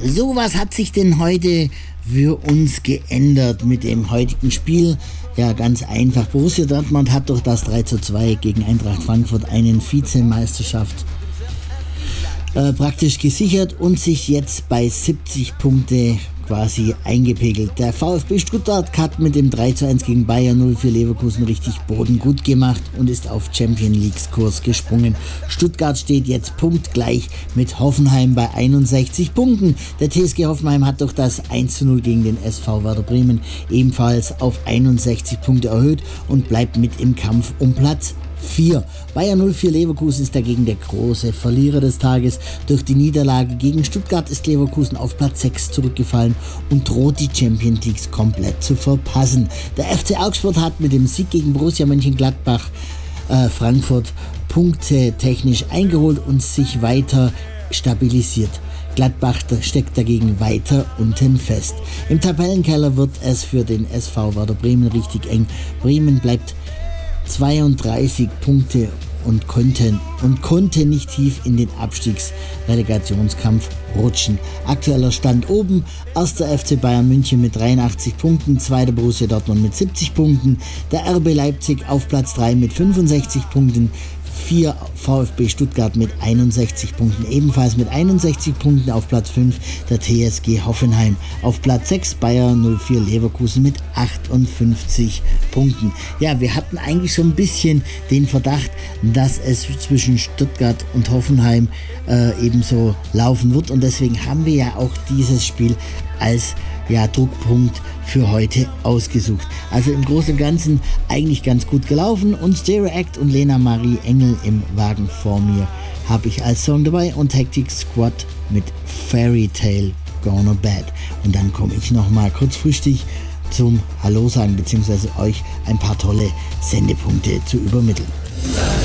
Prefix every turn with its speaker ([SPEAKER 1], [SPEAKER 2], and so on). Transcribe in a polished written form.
[SPEAKER 1] So, was hat sich denn heute für uns geändert mit dem heutigen Spiel? Ja, ganz einfach. Borussia Dortmund hat durch das 3:2 gegen Eintracht Frankfurt einen Vizemeisterschaft praktisch gesichert und sich jetzt bei 70 Punkte quasi eingepegelt. Der VfB Stuttgart hat mit dem 3:1 gegen Bayern 04 Leverkusen richtig Boden gut gemacht und ist auf Champions League Kurs gesprungen. Stuttgart steht jetzt punktgleich mit Hoffenheim bei 61 Punkten. Der TSG Hoffenheim hat durch das 1:0 gegen den SV Werder Bremen ebenfalls auf 61 Punkte erhöht und bleibt mit im Kampf um Platz 4. Bayern 04 Leverkusen ist dagegen der große Verlierer des Tages. Durch die Niederlage gegen Stuttgart ist Leverkusen auf Platz 6 zurückgefallen und droht die Champions League komplett zu verpassen. Der FC Augsburg hat mit dem Sieg gegen Borussia Mönchengladbach Frankfurt Punkte technisch eingeholt und sich weiter stabilisiert. Gladbach steckt dagegen weiter unten fest. Im Tabellenkeller wird es für den SV Werder Bremen richtig eng. Bremen bleibt 32 Punkte und konnte nicht tief in den Abstiegsrelegationskampf rutschen. Aktueller Stand oben: 1. FC Bayern München mit 83 Punkten, 2. Borussia Dortmund mit 70 Punkten, der RB Leipzig auf Platz 3 mit 65 Punkten, 4 VfB Stuttgart mit 61 Punkten, ebenfalls mit 61 Punkten auf Platz 5 der TSG Hoffenheim, auf Platz 6 Bayern 04 Leverkusen mit 58 Punkten. Ja, wir hatten eigentlich schon ein bisschen den Verdacht, dass es zwischen Stuttgart und Hoffenheim ebenso laufen wird und deswegen haben wir ja auch dieses Spiel als Druckpunkt für heute ausgesucht. Also im Großen und Ganzen eigentlich ganz gut gelaufen und Stereo Act und Lena Marie Engel im Wagen vor mir habe ich als Song dabei und Hectic Squad mit Fairy Tale Gonna Bad. Und dann komme ich nochmal kurzfristig zum Hallo sagen bzw. euch ein paar tolle Sendepunkte zu übermitteln.